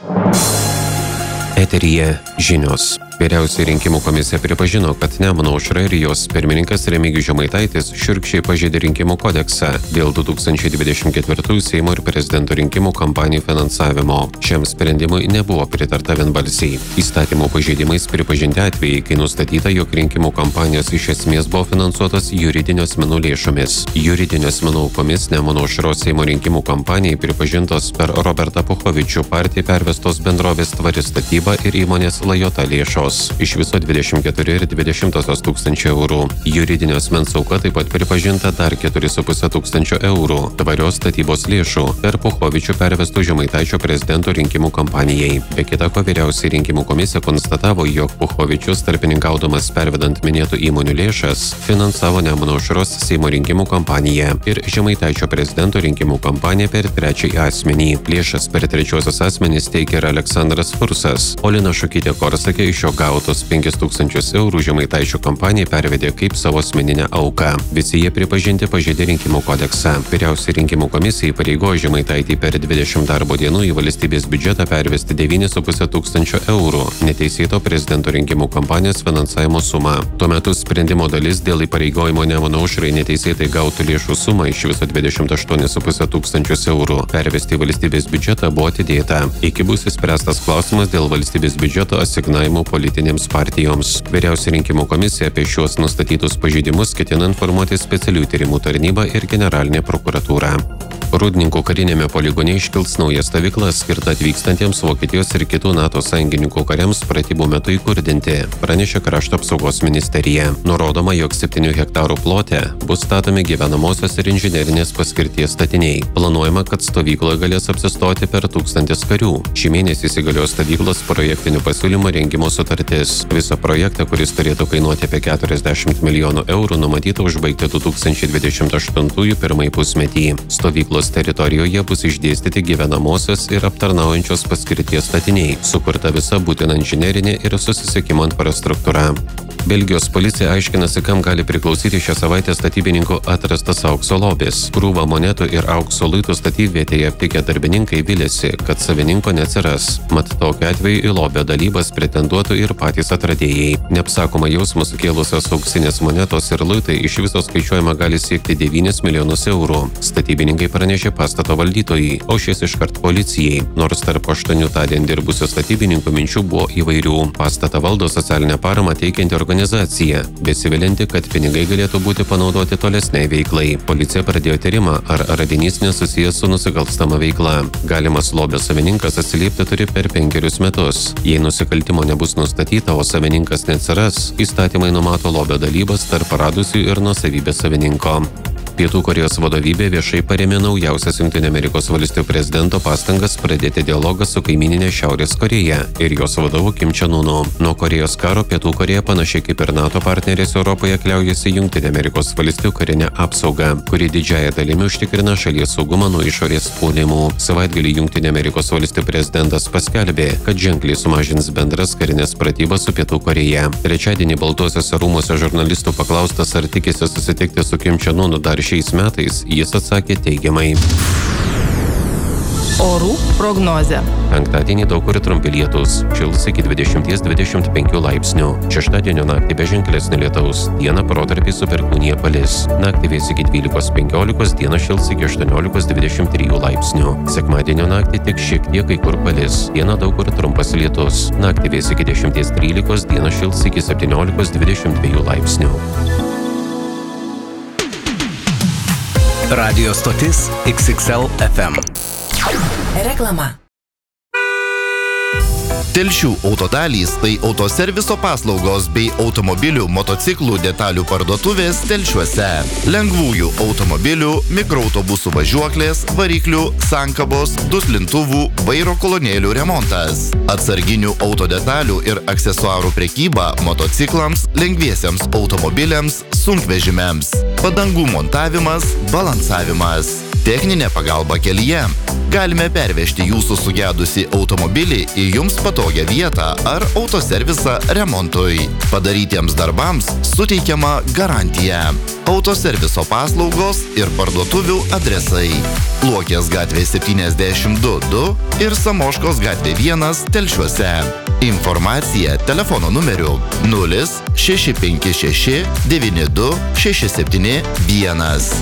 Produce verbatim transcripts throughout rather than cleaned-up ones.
Eteryje žinios. Vyriausioji rinkimų komisija pripažino, kad Nemuno aušra ir jos pirmininkas Remigijus Žemaitaitis šiurkščiai pažeidė rinkimų kodeksą dėl du tūkstančiai dvidešimt ketvirtųjų Seimo ir prezidento rinkimų kampanijų finansavimo. Šiam sprendimui nebuvo pritarta vienbalsiai. Įstatymų pažeidimais pripažinti atvejai, kai nustatyta, jog rinkimų kampanijos iš esmės buvo finansuotas juridinių asmenų lėšomis. Juridinių asmenų aukomis Nemuno aušros Seimo rinkimų kampanijai pripažintos per Robertą Puchovičių partijai pervestos bendrovės Tvari statyba ir įmonės Lajota lėšos. Iš viso dvidešimt keturi ir dvidešimt tūkstančių eurų. Juridinio asmens auka taip pat pripažinta dar keturi su puse tūkstančio eurų tvarios statybos lėšų per Puchovičių pervestų Žemaitaičio prezidento rinkimų kampanijai. Be kita ko, vyriausioji rinkimų komisija konstatavo, jog Puchovičius tarpininkaudamas pervedant minėtų įmonių lėšas finansavo Nemuno aušros Seimo rinkimų kampaniją ir Žemaitaičio prezidento rinkimų kampaniją per trečiąjį asmenį. Lėšas per trečiosios asmenys teikė ir Aleksandras Fursas, o Lina Šukytė Korsakė iš jo gautus penkis tūkstančius eurų Žemaitaičio kampanijai pervedė kaip savo asmeninę auką. Visi jie pripažinti pažeidė rinkimų kodeksą. Vyriausioji rinkimų komisija įpareigojo Žemaitaitį per dvidešimt darbo dienų į valstybės biudžetą pervesti devynis su puse tūkstančio eurų neteisėto prezidento rinkimų kampanijos finansavimo sumą. Tuo metu sprendimo dalis dėl įpareigojimo Nemuno aušrai neteisėtai gautų lėšų sumą iš viso dvidešimt aštuonis su puse tūkstančius eurų pervesti į valstybės biudžetą buvo atidėta. Iki bus išspręstas klausimas dėl valstybės biudžeto asignavimų politinėms partijoms. Vyriausioji rinkimų komisija apie šiuos nustatytus pažeidimus ketina informuoti specialiųjų tyrimų tarnybą ir generalinę prokuratūrą. Rūdninkų karinėme poligone iškils nauja stovykla skirta atvykstantiems Vokietijos ir kitų NATO sąjungininkų kariams pratybų metu įkurdinti, pranešė Krašto apsaugos ministerija. Nurodoma, jog septynių hektarų plote bus statomi gyvenamosios ir inžinerinės paskirties statiniai. Planuojama, kad stovykloje galės apsistoti per tūkstantis karių. Šį mėnesį įsigalios stovyklos projektinių pasiūlymų rengimo sutartis. Visą projektą, kuris turėtų kainuoti apie keturiasdešimt milijonų eurų, numatyta užbaigti du tūkstančiai dvidešimt aštuntųjų pirmąjį pusmetį. Stovyklos teritorijoje bus išdėstyti gyvenamosios ir aptarnaujančios paskirties statiniai, sukurta visa būtina inžinerinė ir susisiekimo infrastruktūra. Belgijos policija aiškinasi, kam gali priklausyti šią savaitę statybininkų atrastas aukso lobis. Krūvą monetų ir aukso luitų statybvietėje aptikę darbininkai vilėsi, kad savininko neatsiras. Mat tokiu atveju į lobio dalybas pretenduotų ir patys atradėjai. Neapsakoma jausmą sukėlusios auksinės monetos ir luitai iš viso skaičiuojama gali siekti devynis milijonus eurų. Statybininkai pranešė pastato valdytojai, o šis iškart policijai. Nors tarp aštuonių tądien dirbusių statybininkų minčių buvo įvairių. Pastatą valdo socialinę paramą teikianti organizacija. Organizacija, besivilinti, kad pinigai galėtų būti panaudoti tolesniai veiklai. Policija pradėjo tyrimą, ar radinys nesusijęs su nusikalstama veikla. Galimas lobio savininkas atsiliepti turi per penkerius metus. Jei nusikaltimo nebus nustatyta, o savininkas neatsiras, įstatymai numato lobio dalybas tarp radusių ir nuosavybės savininko. Pietų Korėjos vadovybė viešai parėmė naujausias Jungtinių Amerikos valstijų prezidento pastangas pradėti dialogą su kaimyninė Šiaurės Korėja ir jos vadovu Kim Chen Unu. Nuo Korėjos karo Pietų Korėja panašiai kaip ir NATO partnerės Europoje kliaujasi Jungtinių Amerikos valstijų karinę apsaugą, kuri didžiąją dalimi užtikrina šalies saugumą nuo išorės puolimų. Savaitgalį Jungtinių Amerikos valstijų prezidentas paskelbė, kad ženkliai sumažins bendras karinės pratybas su Pietų Korėja. Trečiadienį Baltuosiuose rūmuose žurnalistų paklaustas, ar tikisi susitikti su Kim Chen Unu dar šiais metais, jis atsakė teigiamai. Orų prognozė. Penktadienį daug kur trumpi lietūs, šils iki dvidešimt dvidešimt penkių laipsnių. Šeštadienio naktį be ženklesnio lietaus, dieną protarpiais su perkūnija palis. Naktį vės iki dvylikos penkiolikos, dieną šils iki aštuoniolikos dvidešimt trijų laipsnių. Sekmadienio naktį tik šiek tiek kai kur palis, dieną daug kur trumpas lietus. Naktį vės iki dešimt trylikos, dieną šils iki septyniolikos dvidešimt dviejų laipsnių. Radio stotis X X L F M. Reklama. Telšių autodalys tai autoserviso paslaugos bei automobilių, motociklų detalių parduotuvės Telšiuose. Lengvųjų automobilių, mikroautobusų važiuoklės, variklių, sankabos, duslintuvų, vairo kolonėlių remontas. Atsarginių autodetalių ir aksesuarų prekyba motociklams, lengviesiems automobiliams, sunkvežimiams. Padangų montavimas, balansavimas. techninė pagalba kelyje. Galime pervežti jūsų sugedusi automobilį į jums patogią vietą ar autoservisą remontui. Padarytiems darbams suteikiama garantija. Autoserviso paslaugos ir parduotuvių adresai. Luokės gatvė septyniasdešimt du du ir Samoškos gatvė vienas Telšiuose. Informacija telefono numeriu nulis šeši penki šeši devyni du šeši septyni vienas.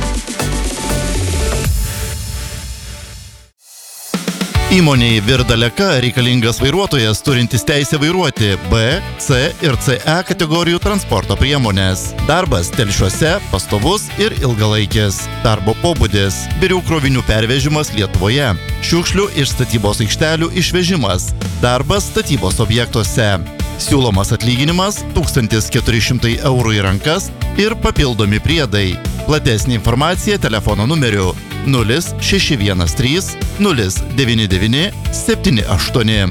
Įmonei Virdaleka reikalingas vairuotojas turintis teisę vairuoti B, C ir C E kategorijų transporto priemonės. Darbas Telšiuose pastovus ir ilgalaikis. Darbo pobūdis – birių krovinių pervežimas Lietuvoje. Šiukšlių iš statybos aikštelių išvežimas. Darbas statybos objektuose. Siūlomas atlyginimas tūkstantis keturi šimtai eurų į rankas ir papildomi priedai. Platesnė informacija telefono numeriu nulis šeši vienas trys nulis devyni devyni septyni aštuoni.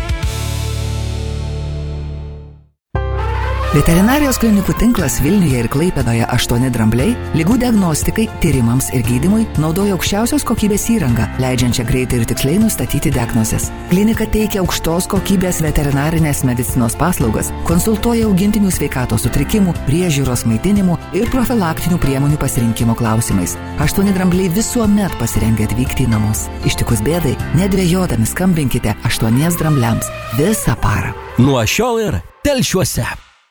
Veterinarijos klinikų tinklas Vilniuje ir Klaipėdoje aštuoni drambliai ligų diagnostikai, tyrimams ir gydymui naudoja aukščiausios kokybės įrangą, leidžiančią greitai ir tiksliai nustatyti diagnozes. Klinika teikia aukštos kokybės veterinarinės medicinos paslaugas, konsultuoja augintinių sveikatos sutrikimų, priežiūros maitinimų ir profilaktinių priemonių pasirinkimo klausimais. Aštuoni drambliai visuomet pasirengę atvykti į namus. Ištikus bėdai, nedvejodami skambinkite aštuoniems drambliams visą parą. Nuo šiol ir Telšiuose.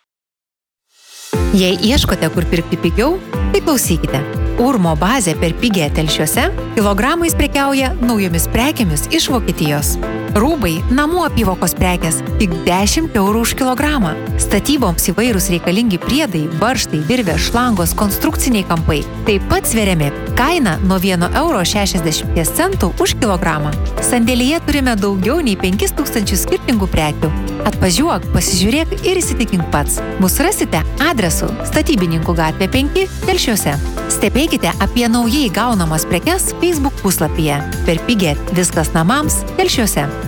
Jei ieškote, kur pirkti pigiau, tai klausykite. Urmo bazė per pigią Telšiuose kilogramais prekiauja naujomis prekėmis iš Vokietijos. Rūbai, namų apyvokos prekės tik dešimt eurų už kilogramą. Statyboms įvairūs reikalingi priedai, varžtai, virvės, šlangos, konstrukciniai kampai. Taip pat sveriami. Kaina nuo vieno euro šešiasdešimt centų už kilogramą. Sandėlyje turime daugiau nei penkis tūkstančius skirtingų prekių. Atvažiuok, pasižiūrėk ir įsitikink pats. Mus rasite adresu Statybininkų gatvė penki Telšiuose. Stebėkite apie naujai gaunamas prekes Facebook puslapyje. Per pigią viskas namams Telšiuose.